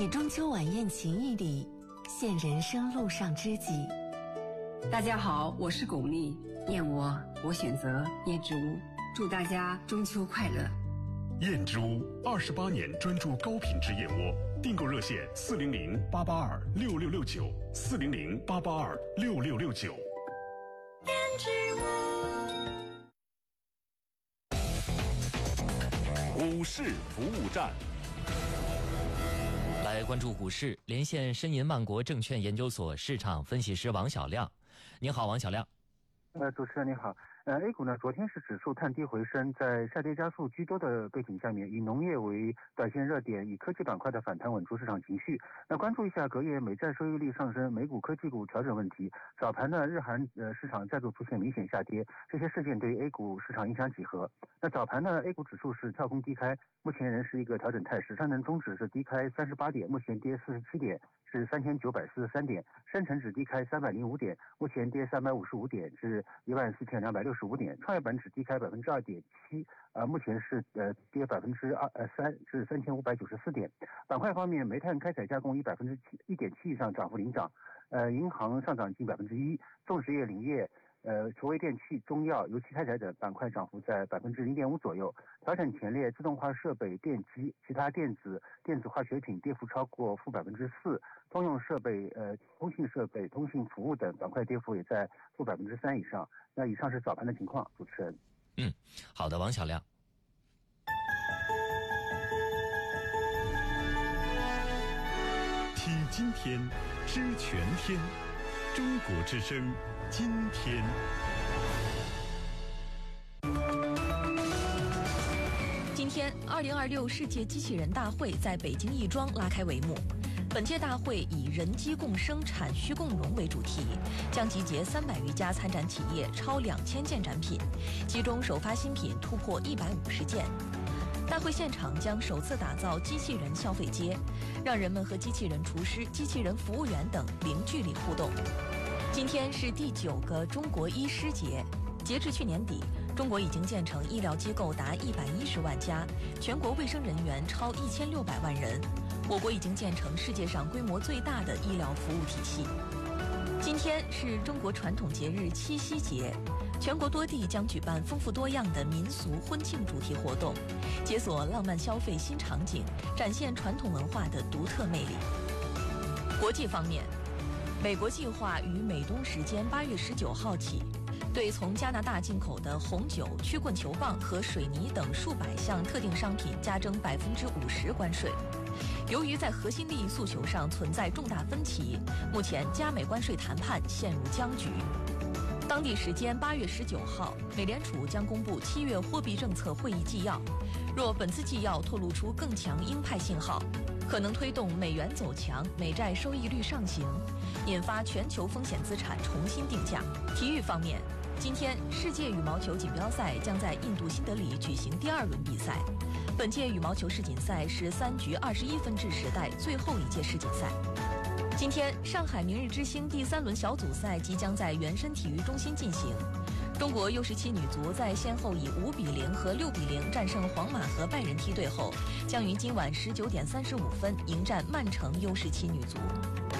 以中秋晚宴情谊里现人生路上知己。 大家好，我是巩俐，燕窝我选择燕之屋，祝大家中秋快乐。 燕之屋28年专注高品质燕窝，订购热线400-882-6669，400-882-6669。 燕之屋。 股市服务站。 来关注股市，连线申银万国证券研究所市场分析师王小亮。您好，王小亮。 主持人你好。A 股呢，昨天是指数探低回升，在下跌加速居多的背景下面，以农业为短线热点，以科技板块的反弹稳住市场情绪。那关注一下隔夜美债收益率上升、美股科技股调整问题。早盘呢，日韩市场再度出现明显下跌，这些事件对于 A 股市场影响几何？那早盘呢 ，A 股指数是跳空低开，目前仍是一个调整态势。上证综指是低开38点，目前跌47点，是3943点；深成指低开305点，目前跌355点，是14265点；创业板指低开2.7%，目前是跌2%，是3594点。板块方面，煤炭开采加工以1.7%以上涨幅领涨，银行上涨近1%，种植业、林业、储微电器、中药、油气开采等板块涨幅在0.5%左右。调整前列自动化设备、电机、其他电子化学品跌幅超过-4%，通用设备、通信设备、通信服务等板块跌幅也在-3%以上。那以上是早盘的情况，主持人。 好的，王小亮。 体今天，知全天，中国之声，今天。 今天，2026世界机器人大会在北京亦庄拉开帷幕。本届大会以人机共生、产需共融为主题，将集结300余家参展企业，超2000件展品，其中首发新品突破150件。大会现场将首次打造机器人消费街，让人们和机器人厨师、机器人服务员等零距离互动。今天是第9个中国医师节，截至去年底，中国已经建成医疗机构达110万家，全国卫生人员超1600万人。我国已经建成世界上规模最大的医疗服务体系。今天是中国传统节日七夕节，全国多地将举办丰富多样的民俗婚庆主题活动，解锁浪漫消费新场景，展现传统文化的独特魅力。国际方面，美国计划于美东时间8月19号起，对从加拿大进口的红酒、曲棍球棒和水泥等数百项特定商品加征50%关税。由于在核心利益诉求上存在重大分歧，目前加美关税谈判陷入僵局。当地时间8月19号，美联储将公布7月货币政策会议纪要。若本次纪要透露出更强鹰派信号，可能推动美元走强，美债收益率上行，引发全球风险资产重新定价。体育方面，今天世界羽毛球锦标赛将在印度新德里举行第2轮比赛。本届羽毛球世锦赛是3局21分制时代最后一届世锦赛。今天，上海明日之星第3轮小组赛即将在原深体育中心进行。中国 U17 女足在先后以5-0和6-0战胜皇马和拜仁梯队后，将于今晚19点35分迎战曼城 U17 女足。